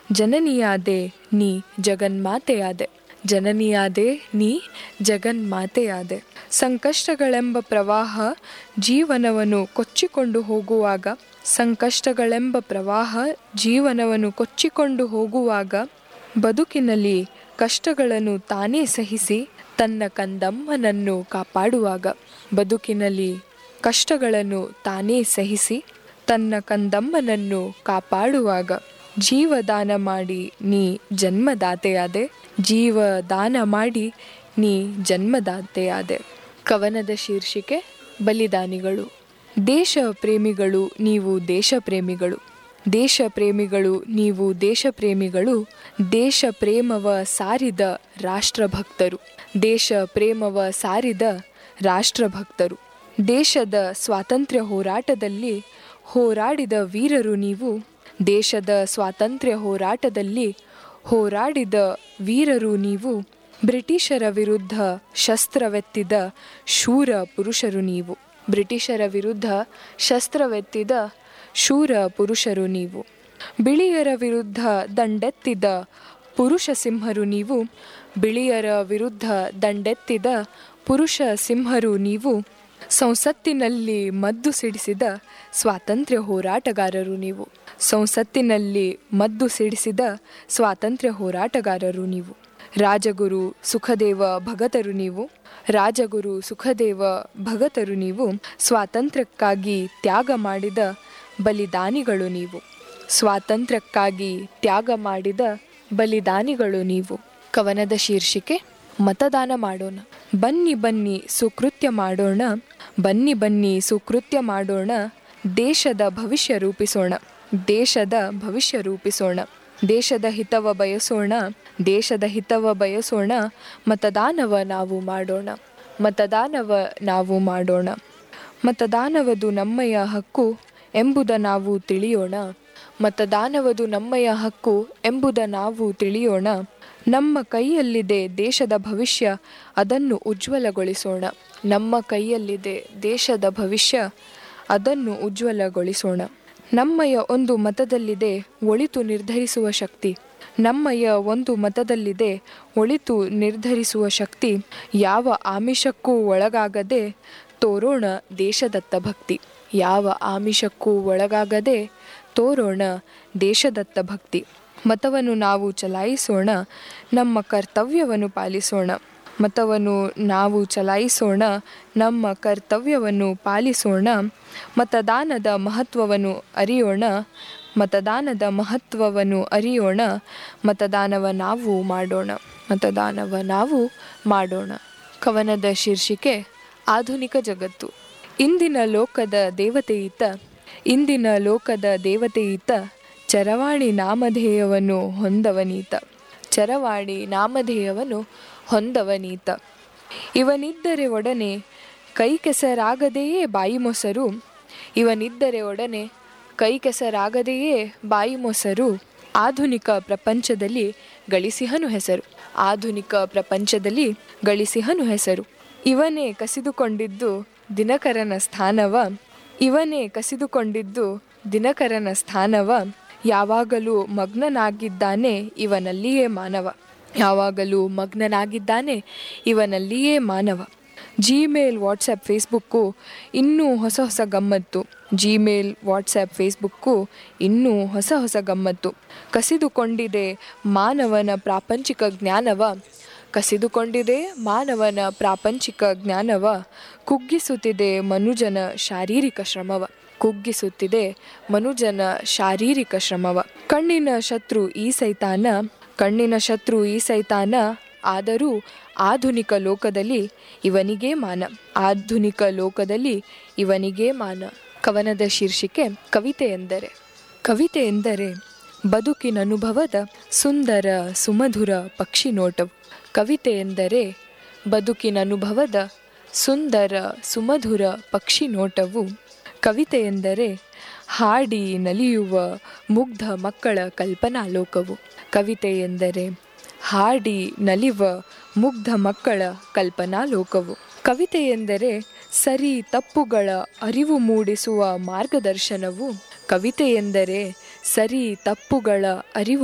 ಜನನಿಯಾದೆ ನೀ ಜಗನ್ಮಾತೆಯಾದೆ. ಜನನಿಯಾದೆ ನೀ ಜಗನ್ಮಾತೆಯಾದೆ. ಸಂಕಷ್ಟಗಳೆಂಬ ಪ್ರವಾಹ ಜೀವನವನ್ನು ಕೊಚ್ಚಿಕೊಂಡು ಹೋಗುವಾಗ, ಸಂಕಷ್ಟಗಳೆಂಬ ಪ್ರವಾಹ ಜೀವನವನ್ನು ಕೊಚ್ಚಿಕೊಂಡು ಹೋಗುವಾಗ, ಬದುಕಿನಲ್ಲಿ ಕಷ್ಟಗಳನ್ನು ತಾನೇ ಸಹಿಸಿ ತನ್ನ ಕಂದಮ್ಮನನ್ನು ಕಾಪಾಡುವಾಗ, ಬದುಕಿನಲ್ಲಿ ಕಷ್ಟಗಳನ್ನು ತಾನೇ ಸಹಿಸಿ ತನ್ನ ಕಂದಮ್ಮನನ್ನು ಕಾಪಾಡುವಾಗ, ಜೀವದಾನ ಮಾಡಿ ನೀ ಜನ್ಮದಾತೆಯಾದೆ. ಜೀವದಾನ ಮಾಡಿ ನೀ ಜನ್ಮದಾತೆಯಾದೆ. ಕವನದ ಶೀರ್ಷಿಕೆ ಬಲಿದಾನಿಗಳು. ದೇಶ ಪ್ರೇಮಿಗಳು ನೀವು ದೇಶ ಪ್ರೇಮಿಗಳು, ದೇಶ ಪ್ರೇಮಿಗಳು ನೀವು ದೇಶ ಪ್ರೇಮಿಗಳು, ದೇಶ ಪ್ರೇಮವ ಸಾರಿದ ರಾಷ್ಟ್ರಭಕ್ತರು, ದೇಶ ಪ್ರೇಮವ ಸಾರಿದ ರಾಷ್ಟ್ರಭಕ್ತರು. ದೇಶದ ಸ್ವಾತಂತ್ರ್ಯ ಹೋರಾಟದಲ್ಲಿ ಹೋರಾಡಿದ ವೀರರು ನೀವು, ದೇಶದ ಸ್ವಾತಂತ್ರ್ಯ ಹೋರಾಟದಲ್ಲಿ ಹೋರಾಡಿದ ವೀರರು ನೀವು, ಬ್ರಿಟಿಷರ ವಿರುದ್ಧ ಶಸ್ತ್ರವೆತ್ತಿದ ಶೂರ ಪುರುಷರು ನೀವು, ಬ್ರಿಟಿಷರ ವಿರುದ್ಧ ಶಸ್ತ್ರವೆತ್ತಿದ ಶೂರ ಪುರುಷರು ನೀವು. ಬಿಳಿಯರ ವಿರುದ್ಧ ದಂಡೆತ್ತಿದ ಪುರುಷ ಸಿಂಹರು ನೀವು, ಬಿಳಿಯರ ವಿರುದ್ಧ ದಂಡೆತ್ತಿದ ಪುರುಷ ಸಿಂಹರು ನೀವು. ಸಂಸತ್ತಿನಲ್ಲಿ ಮದ್ದು ಸಿಡಿಸಿದ ಸ್ವಾತಂತ್ರ್ಯ ಹೋರಾಟಗಾರರು ನೀವು, ಸಂಸತ್ತಿನಲ್ಲಿ ಮದ್ದು ಸಿಡಿಸಿದ ಸ್ವಾತಂತ್ರ್ಯ ಹೋರಾಟಗಾರರು ನೀವು. ರಾಜಗುರು ಸುಖದೇವ ಭಗತರು ನೀವು, ರಾಜಗುರು ಸುಖದೇವ ಭಗತರು ನೀವು. ಸ್ವಾತಂತ್ರ್ಯಕ್ಕಾಗಿ ತ್ಯಾಗ ಮಾಡಿದ ಬಲಿದಾನಿಗಳು ನೀವು, ಸ್ವಾತಂತ್ರ್ಯಕ್ಕಾಗಿ ತ್ಯಾಗ ಮಾಡಿದ ಬಲಿದಾನಿಗಳು ನೀವು. ಕವನದ ಶೀರ್ಷಿಕೆ ಮತದಾನ ಮಾಡೋಣ. ಬನ್ನಿ ಬನ್ನಿ ಸುಕೃತ್ಯ ಮಾಡೋಣ, ಬನ್ನಿ ಬನ್ನಿ ಸುಕೃತ್ಯ ಮಾಡೋಣ, ದೇಶದ ಭವಿಷ್ಯ ರೂಪಿಸೋಣ, ದೇಶದ ಭವಿಷ್ಯ ರೂಪಿಸೋಣ, ದೇಶದ ಹಿತವ ಬಯಸೋಣ, ದೇಶದ ಹಿತವ ಬಯಸೋಣ. ಮತದಾನವ ನಾವು ಮಾಡೋಣ, ಮತದಾನವ ನಾವು ಮಾಡೋಣ. ಮತದಾನವದು ನಮ್ಮಯ ಹಕ್ಕು ಎಂಬುದ ನಾವು ತಿಳಿಯೋಣ, ಮತದಾನವದು ನಮ್ಮಯ ಹಕ್ಕು ಎಂಬುದ ನಾವು ತಿಳಿಯೋಣ. ನಮ್ಮ ಕೈಯಲ್ಲಿದೆ ದೇಶದ ಭವಿಷ್ಯ, ಅದನ್ನು ಉಜ್ವಲಗೊಳಿಸೋಣ, ನಮ್ಮ ಕೈಯಲ್ಲಿದೆ ದೇಶದ ಭವಿಷ್ಯ, ಅದನ್ನು ಉಜ್ವಲಗೊಳಿಸೋಣ. ನಮ್ಮಯ ಒಂದು ಮತದಲ್ಲಿದೆ ಒಳಿತು ನಿರ್ಧರಿಸುವ ಶಕ್ತಿ, ನಮ್ಮಯ ಒಂದು ಮತದಲ್ಲಿದೆ ಒಳಿತು ನಿರ್ಧರಿಸುವ ಶಕ್ತಿ. ಯಾವ ಆಮಿಷಕ್ಕೂ ಒಳಗಾಗದೆ ತೋರೋಣ ದೇಶದತ್ತ ಭಕ್ತಿ, ಯಾವ ಆಮಿಷಕ್ಕೂ ಒಳಗಾಗದೆ ತೋರೋಣ ದೇಶದತ್ತ ಭಕ್ತಿ. ಮತವನ್ನು ನಾವು ಚಲಾಯಿಸೋಣ, ನಮ್ಮ ಕರ್ತವ್ಯವನ್ನು ಪಾಲಿಸೋಣ, ಮತವನ್ನು ನಾವು ಚಲಾಯಿಸೋಣ, ನಮ್ಮ ಕರ್ತವ್ಯವನ್ನು ಪಾಲಿಸೋಣ. ಮತದಾನದ ಮಹತ್ವವನ್ನು ಅರಿಯೋಣ, ಮತದಾನದ ಮಹತ್ವವನ್ನು ಅರಿಯೋಣ. ಮತದಾನವ ನಾವು ಮಾಡೋಣ, ಮತದಾನವ ನಾವು ಮಾಡೋಣ. ಕವನದ ಶೀರ್ಷಿಕೆ ಆಧುನಿಕ ಜಗತ್ತು. ಇಂದಿನ ಲೋಕದ ದೇವತೆಯಿತ, ಇಂದಿನ ಲೋಕದ ದೇವತೆಯಿತ, ಚರವಾಣಿ ನಾಮಧೇಯವನ್ನು ಹೊಂದವನೀತ, ಚರವಾಣಿ ನಾಮಧೇಯವನ್ನು ಹೊಂದವನೀತ. ಇವನಿದ್ದರೆ ಒಡನೆ ಕೈ ಕೆಸರಾಗದೆಯೇ ಬಾಯಿ ಮೊಸರು, ಇವನಿದ್ದರೆ ಒಡನೆ ಕೈ ಕೆಸರಾಗದೆಯೇ ಬಾಯಿ ಮೊಸರು. ಆಧುನಿಕ ಪ್ರಪಂಚದಲ್ಲಿ ಗಳಿಸಿಹನು ಹೆಸರು, ಆಧುನಿಕ ಪ್ರಪಂಚದಲ್ಲಿ ಗಳಿಸಿಹನು ಹೆಸರು. ಇವನೇ ಕಸಿದುಕೊಂಡಿದ್ದು ದಿನಕರನ ಸ್ಥಾನವ, ಇವನೇ ಕಸಿದುಕೊಂಡಿದ್ದು ದಿನಕರನ ಸ್ಥಾನವ. ಯಾವಾಗಲೂ ಮಗ್ನನಾಗಿದ್ದಾನೆ ಇವನಲ್ಲಿಯೇ ಮಾನವ, ಯಾವಾಗಲೂ ಮಗ್ನನಾಗಿದ್ದಾನೆ ಇವನಲ್ಲಿಯೇ ಮಾನವ. ಜಿಮೇಲ್, ವಾಟ್ಸಪ್, ಫೇಸ್ಬುಕ್ಕು ಇನ್ನೂ ಹೊಸ ಹೊಸ ಗಮ್ಮತ್ತು, ಜಿಮೇಲ್, ವಾಟ್ಸಪ್, ಫೇಸ್ಬುಕ್ಕು ಇನ್ನೂ ಹೊಸ ಹೊಸ ಗಮ್ಮತ್ತು. ಕಸಿದುಕೊಂಡಿದೆ ಮಾನವನ ಪ್ರಾಪಂಚಿಕ ಜ್ಞಾನವ, ಕಸಿದುಕೊಂಡಿದೆ ಮಾನವನ ಪ್ರಾಪಂಚಿಕ ಜ್ಞಾನವ. ಕುಗ್ಗಿಸುತ್ತಿದೆ ಮನುಜನ ಶಾರೀರಿಕ ಶ್ರಮವ, ಕುಗ್ಗಿಸುತ್ತಿದೆ ಮನುಜನ ಶಾರೀರಿಕ ಶ್ರಮವ. ಕಣ್ಣಿನ ಶತ್ರು ಈ ಸೈತಾನ, ಕಣ್ಣಿನ ಶತ್ರು ಈ ಸೈತಾನ, ಆದರೂ ಆಧುನಿಕ ಲೋಕದಲ್ಲಿ ಇವನಿಗೇ ಮಾನ, ಆಧುನಿಕ ಲೋಕದಲ್ಲಿ ಇವನಿಗೇ ಮಾನ. ಕವನದ ಶೀರ್ಷಿಕೆ ಕವಿತೆ ಎಂದರೆ. ಕವಿತೆ ಎಂದರೆ ಬದುಕಿನನುಭವದ ಸುಂದರ ಸುಮಧುರ ಪಕ್ಷಿ ನೋಟವು, ಕವಿತೆ ಎಂದರೆ ಬದುಕಿನನುಭವದ ಸುಂದರ ಸುಮಧುರ ಪಕ್ಷಿ ನೋಟವು. ಕವಿತೆ ಎಂದರೆ ಹಾಡಿ ನಲಿಯುವ ಮುಗ್ಧ ಮಕ್ಕಳ ಕಲ್ಪನಾ ಲೋಕವು, ಕವಿತೆ ಎಂದರೆ ಹಾಡಿ ನಲಿವ ಮುಗ್ಧ ಮಕ್ಕಳ ಕಲ್ಪನಾ ಲೋಕವು. ಕವಿತೆ ಎಂದರೆ ಸರಿ ತಪ್ಪುಗಳ ಅರಿವು ಮೂಡಿಸುವ ಮಾರ್ಗದರ್ಶನವು, ಕವಿತೆ ಎಂದರೆ ಸರಿ ತಪ್ಪುಗಳ ಅರಿವು